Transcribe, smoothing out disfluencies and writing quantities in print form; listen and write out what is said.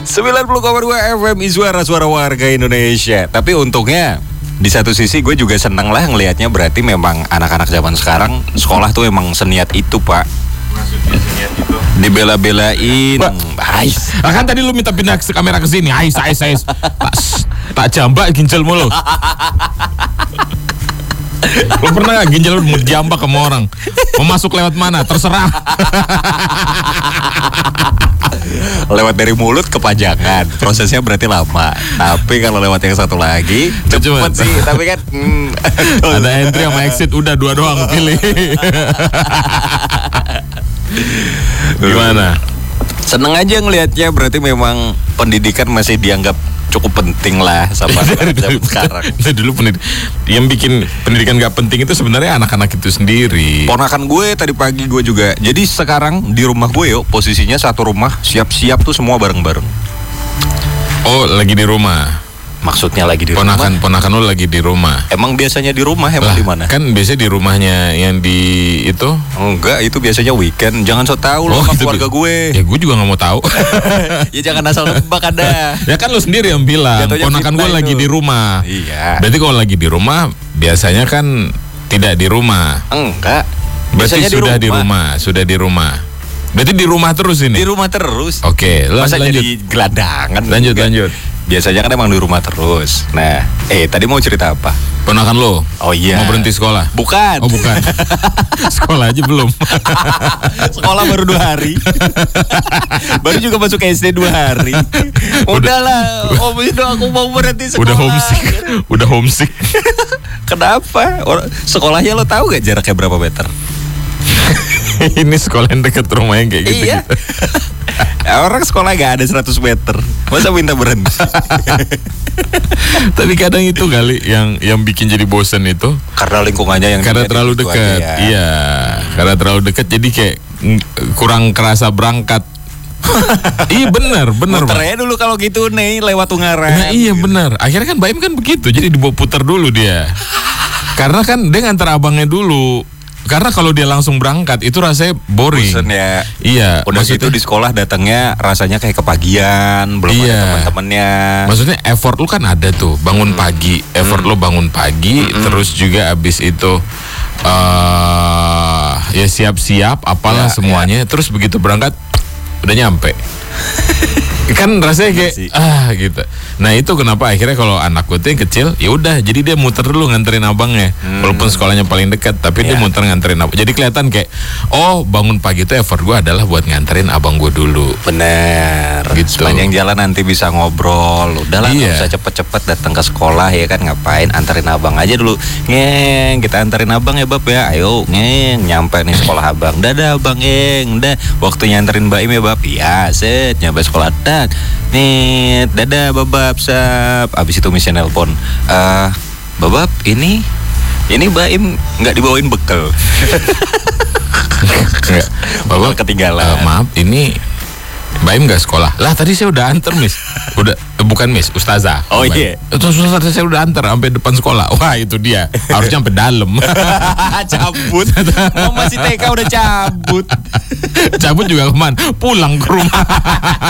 90,2 FM suara warga Indonesia. Tapi untungnya di satu sisi gue juga seneng lah ngelihatnya, berarti memang anak-anak zaman sekarang sekolah tuh emang seniat itu, Pak. Maksudnya seniat itu dibela-belain. Ais. Kan tadi lu minta pindah kamera ke sini. Ais. Tak jambak ginjalmu lo. Lo pernah gak ginjal lu mau jambak sama orang? Mau masuk lewat mana? Terserah. Lewat dari mulut ke pajangan, prosesnya berarti lama. Tapi kalau lewat yang satu lagi cepet sih. Tapi kan ada entry sama exit, udah 2 doang pilih. Gimana? Seneng aja ngelihatnya, berarti memang pendidikan masih dianggap cukup penting lah sama zaman sekarang. Dulu yang bikin pendidikan gak penting itu sebenarnya anak-anak itu sendiri. Ponakan gue tadi pagi gue juga. Jadi sekarang di rumah gue posisinya satu rumah siap-siap tuh semua bareng-bareng. Oh, lagi di rumah. Maksudnya lagi di rumah. Ponakan lo lagi di rumah. Emang biasanya di rumah, emang di mana? Kan biasanya di rumahnya yang di itu. Enggak, itu biasanya weekend. Jangan so tau lo sama keluarga gue. Ya gue juga gak mau tahu. Ya jangan asal nebak ada. Ya kan lo sendiri yang bilang ponakan gue lagi di rumah. Iya. Berarti kalau lagi di rumah biasanya kan tidak di rumah. Enggak. Berarti sudah di rumah. Berarti di rumah terus ini. Di rumah terus. Oke, masa lanjut. Jadi gelandangan. Lanjut. Biasanya kan emang di rumah terus. Nah, tadi mau cerita apa? Ponakan lo? Oh iya. Mau berhenti sekolah? Bukan. Oh bukan. Sekolah aja belum. Sekolah baru 2 hari. Baru juga masuk SD 2 hari. Udahlah, Om itu aku mau berhenti sekolah. Udah homesick. Kenapa? Sekolahnya lo tahu gak jaraknya berapa meter? Ini sekolah yang dekat rumahnya kayak gitu. Iya. Orang sekolah gak ada 100 meter. Masa minta berhenti? Tapi kadang itu kali yang bikin jadi bosen itu karena lingkungannya yang karena terlalu dekat. Ya. Iya, karena terlalu dekat jadi kayak kurang kerasa berangkat. Iya benar. Muternya dulu kalau gitu nih lewat Ungaran. Nah iya benar. Akhirnya kan Baim kan begitu. Jadi dibawa putar dulu dia. Karena kan dia nganter abangnya dulu. Karena kalau dia langsung berangkat itu rasanya boring. Bosen ya. Iya. Udah gitu di sekolah datangnya rasanya kayak kepagian, belum ada teman-temannya. Maksudnya effort lu kan ada tuh, bangun pagi. Effort lu bangun pagi, terus juga abis itu ya siap-siap apalah semuanya. Terus begitu berangkat udah nyampe. Kan rasanya kayak gitu. Nah itu kenapa akhirnya kalau anak gue tuh yang kecil ya udah jadi dia muter dulu nganterin abangnya walaupun sekolahnya paling dekat tapi dia muter nganterin abang. Jadi kelihatan kayak bangun pagi itu effort gue adalah buat nganterin abang gue dulu. Bener gitu. Sepanjang jalan nanti bisa ngobrol. Udahlah nggak usah cepet-cepet datang ke sekolah ya kan, ngapain, anterin abang aja dulu. Kita anterin abang ya Bab ya. Ayo nyampe nih sekolah abang. Dadah abang udah waktunya anterin Mbak Im ya Bab. Iya set nyampe sekolah nih, dadah Babab sap. Abis itu misi nelpon, Babab ini Mbak Im nggak dibawain bekal. Babab ketinggalan. Maaf, ini Mbak Im nggak sekolah. Lah tadi saya udah anter Miss. Bukan Miss, Ustazah. Oh iya. Terus Ustazah saya udah anter sampai depan sekolah. Wah itu dia. Harusnya sampai dalam. Cabut. Masih TK udah cabut. Cabut juga kemana? Pulang ke rumah.